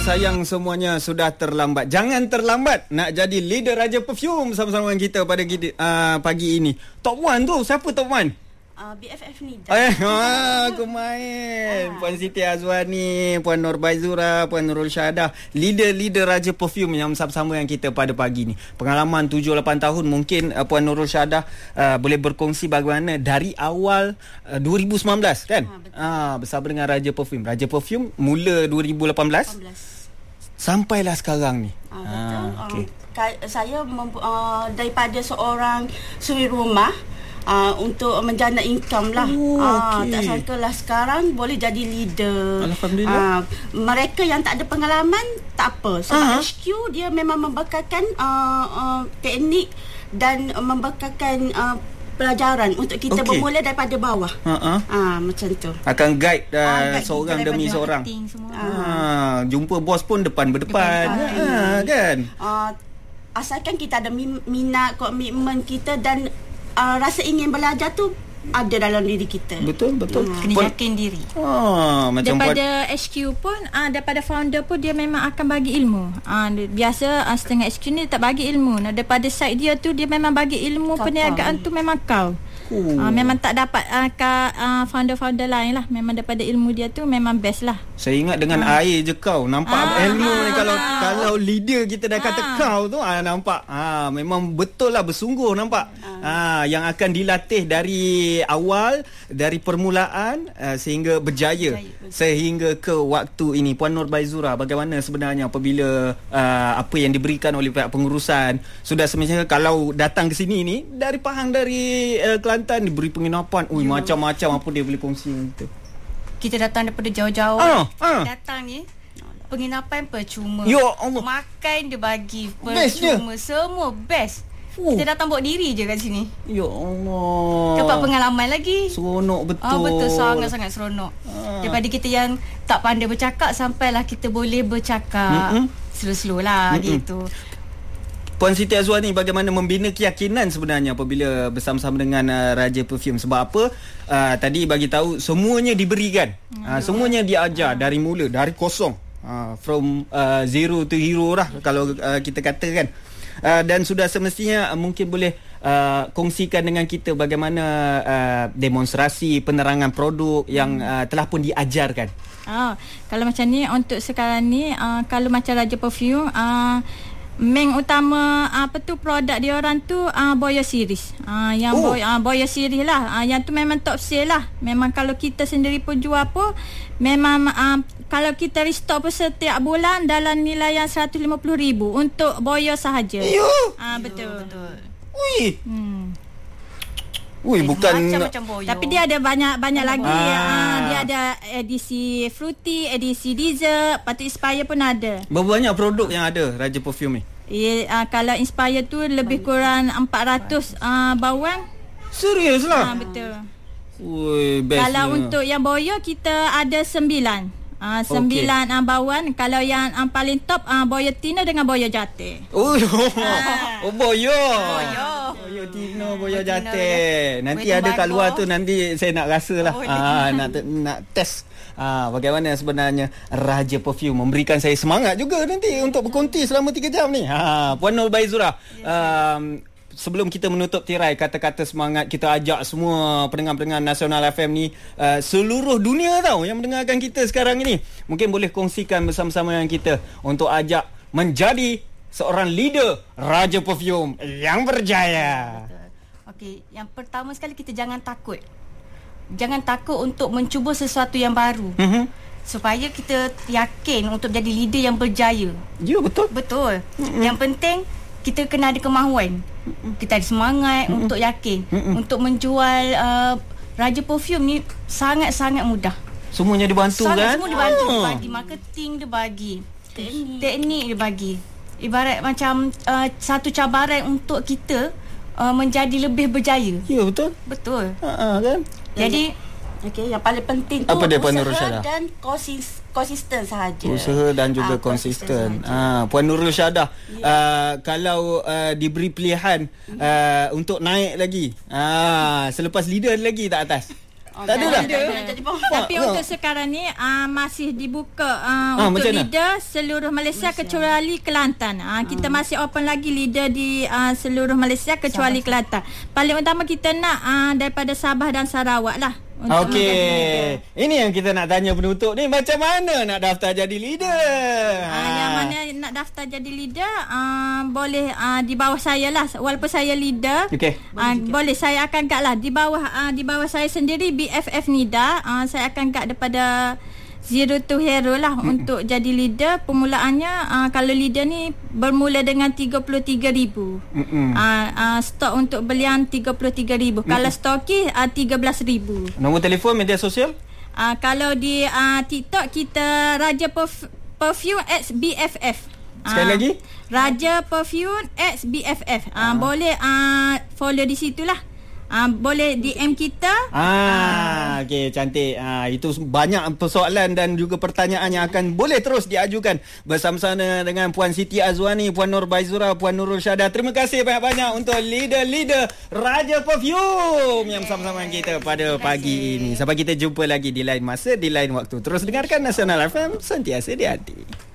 sayang semuanya sudah terlambat. Jangan terlambat nak jadi leader Raja Perfume sama-sama dengan kita pada pagi ini. Top 1 tu siapa top 1? BFF ni. Aku main. Puan Siti Azwani, Puan Nur Baizura, Puan Nurul Syahadah, leader Raja Perfume yang bersama-sama dengan kita pada pagi ni. Pengalaman 7-8 tahun mungkin Puan Nurul Syahadah boleh berkongsi bagaimana dari awal 2019 kan? Bersama dengan Raja Perfume. Raja Perfume mula 2018 sampailah sekarang ni. Betul. Saya daripada seorang suri rumah untuk menjana income lah. Tak sangkalah sekarang boleh jadi leader. Alhamdulillah. Mereka yang tak ada pengalaman tak apa. Sebab HQ dia memang membekalkan teknik dan membekalkan pelajaran untuk kita bermula daripada bawah. Macam tu. Akan guide seorang demi seorang. Jumpa bos pun depan berdepan. Kan? Asalkan kita ada minat, komitmen kita dan rasa ingin belajar tu ada dalam diri kita. Betul. Kena yakin diri. Macam daripada HQ pun daripada founder pun dia memang akan bagi ilmu. Biasa setengah HQ ni tak bagi ilmu. Daripada side dia tu dia memang bagi ilmu perniagaan tu memang kau. Memang tak dapat founder-founder lain lah. Memang daripada ilmu dia tu memang best lah. Saya ingat dengan air je kau nampak ilmu ni. Kalau leader kita dah kata kau tu nampak memang betul lah, bersungguh nampak. Yang akan dilatih dari awal, dari permulaan sehingga berjaya sehingga ke waktu ini. Puan Nur Baizura, bagaimana sebenarnya apabila apa yang diberikan oleh pihak pengurusan sudah semestinya kalau datang ke sini ni dari Pahang, dari Kelantan, diberi penginapan macam-macam apa dia boleh kongsi gitu. Kita datang daripada jauh-jauh. Datang ni penginapan percuma. Ya Allah. Makan dia bagi percuma. Semua best. Kita datang bawa diri je kat sini. Ya Allah. Dapat pengalaman lagi. Seronok betul. Betul, sangat-sangat seronok. Daripada kita yang tak pandai bercakap sampailah kita boleh bercakap. Slow-slow lah gitu. Puan Siti Azwani, bagaimana membina keyakinan sebenarnya apabila bersama-sama dengan Raja Perfume? Sebab apa? Tadi bagi tahu semuanya diberikan. Semuanya diajar dari mula, dari kosong. From zero to hero lah kalau kita katakan. Dan sudah semestinya mungkin boleh kongsikan dengan kita bagaimana demonstrasi penerangan produk yang telah pun diajarkan. Kalau macam ni untuk sekarang ni kalau macam Raja Perfume main utama produk dia orang tu Boya series. Boya series lah. Yang tu memang top sale lah. Memang kalau kita sendiri pun jual pun memang kalau kita restock pun setiap bulan dalam nilai yang 150,000 untuk Boya sahaja. Betul. Bukan macam Boya. Tapi dia ada banyak lagi. Dia ada edisi fruity, edisi dessert, patut Inspire pun ada. Berapa banyak produk yang ada Raja Perfume ni? Kalau Inspire tu lebih kurang 400 bawang. Serius lah? Betul. Bestnya. Kalau untuk yang Boya kita ada 9. 9 bawang. Kalau yang paling top Boya Tino dengan Boya Jate. Boya Tino, Boya Jate. Nanti ada kat luar tu, nanti saya nak rasa lah. Nak test bagaimana sebenarnya Raja Perfume. Memberikan saya semangat juga nanti untuk berkonti selama 3 jam ni. Puan Nur Baizura, sebelum kita menutup tirai, kata-kata semangat kita ajak semua pendengar-pendengar Nasional FM ni, seluruh dunia tau yang mendengarkan kita sekarang ini, mungkin boleh kongsikan bersama-sama dengan kita untuk ajak menjadi seorang leader Raja Perfume yang berjaya. Okey, yang pertama sekali kita jangan takut. Jangan takut untuk mencuba sesuatu yang baru. Supaya kita yakin untuk jadi leader yang berjaya. Ya, betul. Yang penting kita kena ada kemahuan. Kita ada semangat untuk yakin. Untuk menjual Raja Perfume ni sangat-sangat mudah. Semuanya dibantu kan? Semua dibantu. Dia bagi marketing, dia bagi teknik dia bagi. Ibarat macam satu cabaran untuk kita menjadi lebih berjaya. Ya, betul. Kan? Jadi yang paling penting tu usaha dan konsisten sahaja. Usaha dan juga konsisten. Puan Nurul Syahadah, kalau diberi pilihan untuk naik lagi, selepas leader lagi tak atas? Tak ada dah. Tapi untuk sekarang ni masih dibuka untuk macam mana? leader seluruh Malaysia kecuali Kelantan. Kita masih open lagi leader di seluruh Malaysia kecuali Kelantan. Paling utama kita nak daripada Sabah dan Sarawak lah. Okey. Ini yang kita nak tanya penutup ni, macam mana nak daftar jadi leader? Yang mana nak daftar jadi leader boleh di bawah saya lah. Walaupun saya leader, boleh saya akan guide lah di bawah saya sendiri BFF Nida. Saya akan guide daripada zero to hero lah untuk jadi leader. Permulaannya kalau leader ni bermula dengan 33,000. Stok untuk belian 33,000. Kalau stoki 13,000. Nombor telefon, media sosial? Kalau di TikTok kita Raja Perfume X BFF. Sekali lagi? Raja Perfume X BFF. Boleh follow di situlah. Boleh DM kita. Okey, cantik. Itu banyak persoalan dan juga pertanyaan yang akan boleh terus diajukan bersama-sama dengan Puan Siti Azwani, Puan Nur Baizura, Puan Nurul Syahda. Terima kasih banyak-banyak untuk leader-leader Raja Perfume yang bersama-sama dengan kita pada pagi ini. Sampai kita jumpa lagi di lain masa, di lain waktu. Terus dengarkan Nasional FM, sentiasa di hati.